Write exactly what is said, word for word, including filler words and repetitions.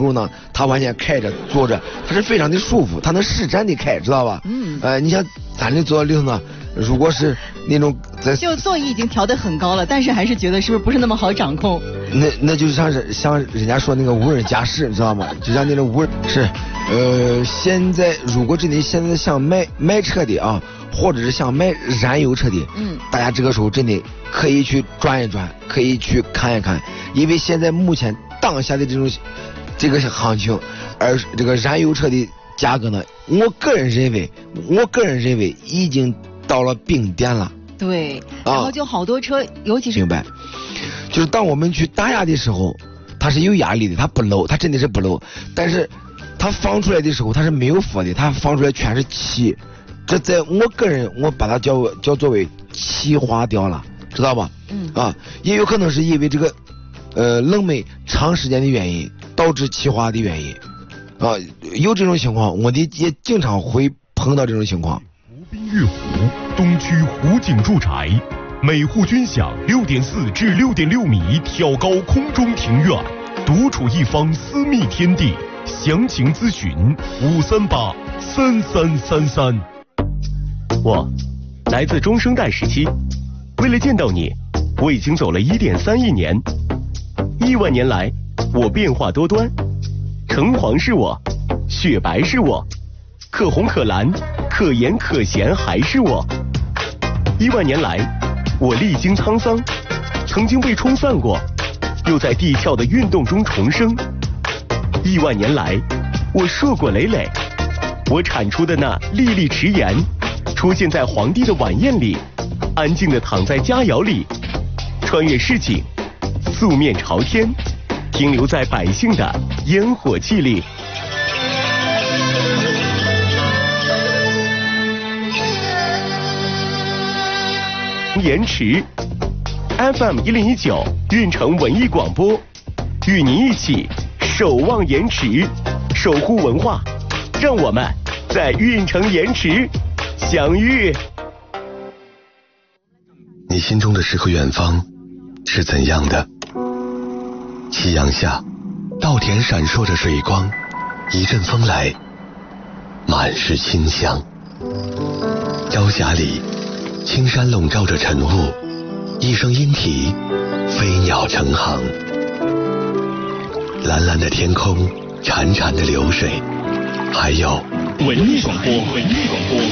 候呢，它完全开着坐着，它是非常的舒服，它能施展的开，知道吧？嗯。呃，你像咱这坐在里头呢，如果是那种在就座椅已经调得很高了，但是还是觉得是不是不是那么好掌控？ 那那就像是像人家说那个无人驾驶，你知道吗？就像那种无人是，呃，现在如果真的现在想买买车的啊，或者是想买燃油车的，嗯，大家这个时候真的可以去转一转，可以去看一看，因为现在目前当下的这种这个行情，而这个燃油车的价格呢，我个人认为，我个人认为已经到了冰点了。 对，然后就好多车，啊、尤其是明白，就是当我们去打压的时候，它是有压力的，它不 low， 它真的是不 low， 但是它放出来的时候，它是没有佛的，它放出来全是气，这在我个人我把它叫叫作为气化掉了，知道吧？嗯啊，也有可能是因为这个呃冷媒长时间的原因导致气化的原因啊，有这种情况，我的也经常会碰到这种情况。 湖滨悦湖东区湖景住宅，每户均享六点四至六点六米挑高空中庭院，独处一方私密天地。详情咨询五三八三三三三。 我来自中生代时期，为了见到你，我已经走了一点三亿年。亿万年来，我变化多端，橙黄是我，雪白是我，可红可蓝，可盐可咸还是我。亿万年来，我历经沧桑，曾经被冲散过，又在地壳的运动中重生。亿万年来，我硕果累累，我产出的那粒粒迟盐，出现在皇帝的晚宴里，安静地躺在佳肴里，穿越市井，素面朝天，停留在百姓的烟火气里。延迟 F M 一零一九运城文艺广播，与您一起守望延迟，守护文化，让我们在运城延迟相遇。 你心中的诗和远方是怎样的？夕阳下，稻田闪烁着水光，一阵风来，满是清香。朝霞里，青山笼罩着晨雾，一声莺啼，飞鸟成行。蓝蓝的天空，潺潺的流水，还有文艺广播，文艺广播。